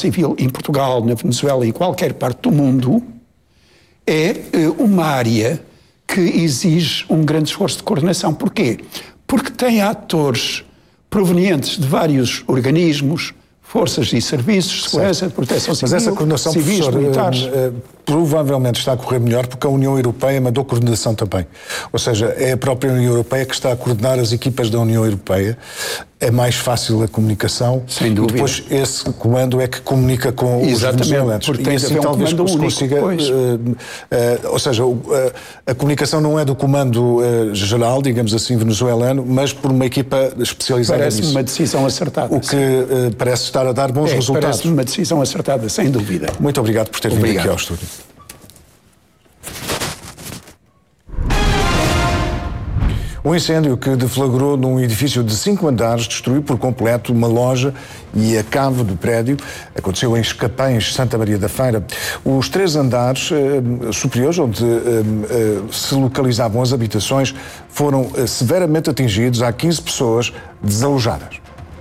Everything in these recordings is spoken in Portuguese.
Civil em Portugal, na Venezuela e em qualquer parte do mundo, é uma área que exige um grande esforço de coordenação. Porquê? Porque tem atores provenientes de vários organismos, forças e serviços, de segurança, de proteção civil, mas essa coordenação, civis, militares. Provavelmente está a correr melhor porque a União Europeia mandou coordenação também. Ou seja, é a própria União Europeia que está a coordenar as equipas da União Europeia. É mais fácil a comunicação. Sem dúvida. E depois esse comando é que comunica com os venezuelanos. Porque e assim talvez se consiga... ou seja, a comunicação não é do comando geral, digamos assim, venezuelano, mas por uma equipa especializada nisso. Parece-me uma decisão acertada. O que parece estar a dar bons resultados. Parece-me uma decisão acertada, sem dúvida. Muito obrigado por ter vindo aqui ao estúdio. Um incêndio que deflagrou num edifício de 5 andares destruiu por completo uma loja e a cave do prédio. Aconteceu em Escapães, Santa Maria da Feira. Os 3 andares superiores, onde se localizavam as habitações, foram severamente atingidos. Há 15 pessoas desalojadas.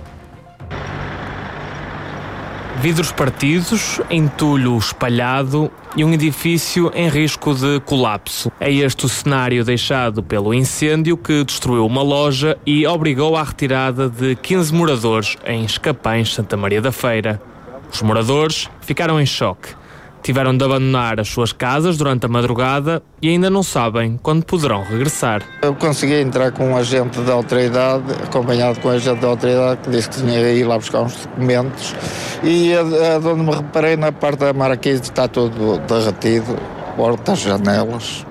Vidros partidos, entulho espalhado e um edifício em risco de colapso. É este o cenário deixado pelo incêndio que destruiu uma loja e obrigou à retirada de 15 moradores em Escapães, Santa Maria da Feira. Os moradores ficaram em choque. Tiveram de abandonar as suas casas durante a madrugada e ainda não sabem quando poderão regressar. Eu consegui entrar com um agente da autoridade, acompanhado com um agente da autoridade, que disse que tinha de ir lá buscar uns documentos. E onde me reparei, na parte da marquise, está tudo derretido, portas, janelas.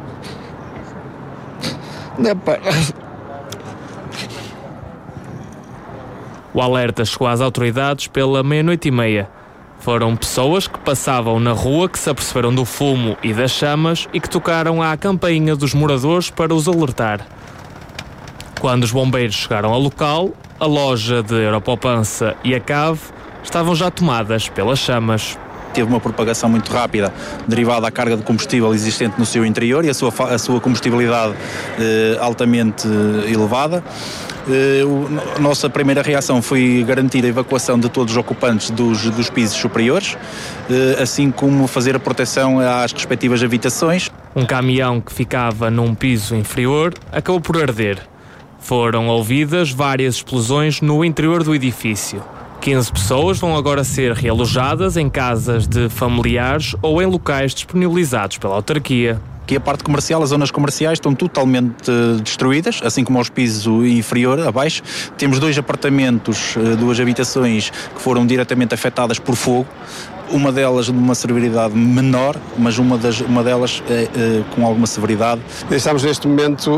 O alerta chegou às autoridades pela 00:30. Foram pessoas que passavam na rua que se aperceberam do fumo e das chamas e que tocaram à campainha dos moradores para os alertar. Quando os bombeiros chegaram ao local, a loja de Aeropoupança e a cave estavam já tomadas pelas chamas. Teve uma propagação muito rápida, derivada da carga de combustível existente no seu interior e a sua combustibilidade altamente elevada. A nossa primeira reação foi garantir a evacuação de todos os ocupantes dos pisos superiores, assim como fazer a proteção às respectivas habitações. Um caminhão que ficava num piso inferior acabou por arder. Foram ouvidas várias explosões no interior do edifício. 15 pessoas vão agora ser realojadas em casas de familiares ou em locais disponibilizados pela autarquia. Que a parte comercial, as zonas comerciais estão totalmente destruídas, assim como aos pisos inferior, abaixo. Temos 2 apartamentos, 2 habitações que foram diretamente afetadas por fogo. Uma delas de uma severidade menor, mas uma delas com alguma severidade. Estamos neste momento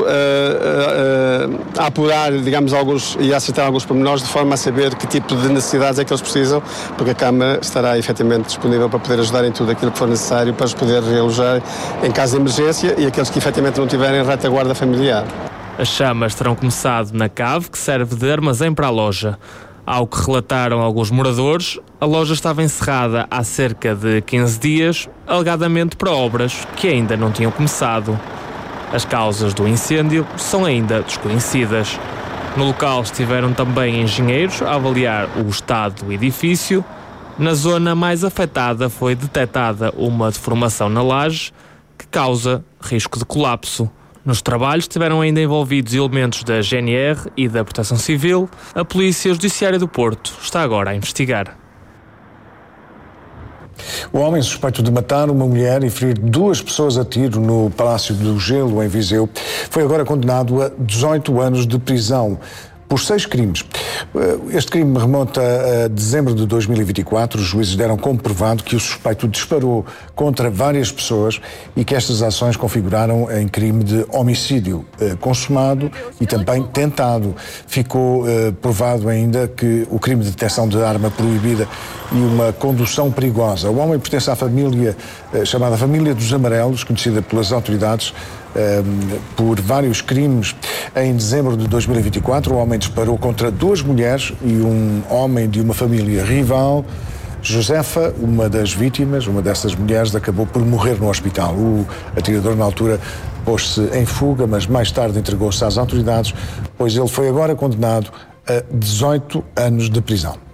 a apurar, digamos, alguns e a acertar alguns pormenores de forma a saber que tipo de necessidades é que eles precisam, porque a Câmara estará efetivamente disponível para poder ajudar em tudo aquilo que for necessário para os poder realojar em caso de emergência e aqueles que efetivamente não tiverem retaguarda familiar. As chamas terão começado na cave, que serve de armazém para a loja. Ao que relataram alguns moradores, a loja estava encerrada há cerca de 15 dias, alegadamente para obras que ainda não tinham começado. As causas do incêndio são ainda desconhecidas. No local estiveram também engenheiros a avaliar o estado do edifício. Na zona mais afetada foi detectada uma deformação na laje que causa risco de colapso. Nos trabalhos estiveram ainda envolvidos elementos da GNR e da Proteção Civil. A Polícia Judiciária do Porto está agora a investigar. O homem suspeito de matar uma mulher e ferir 2 pessoas a tiro no Palácio do Gelo, em Viseu, foi agora condenado a 18 anos de prisão por 6 crimes. Este crime remonta a dezembro de 2024. Os juízes deram como provado que o suspeito disparou contra várias pessoas e que estas ações configuraram em crime de homicídio consumado e também tentado. Ficou provado ainda que o crime de detecção de arma proibida e uma condução perigosa. O homem pertence à família chamada Família dos Amarelos, conhecida pelas autoridades por vários crimes. Em dezembro de 2024, o homem disparou contra 2 mulheres e um homem de uma família rival. Josefa, uma das vítimas, uma dessas mulheres, acabou por morrer no hospital. O atirador, na altura, pôs-se em fuga, mas mais tarde entregou-se às autoridades, pois ele foi agora condenado a 18 anos de prisão.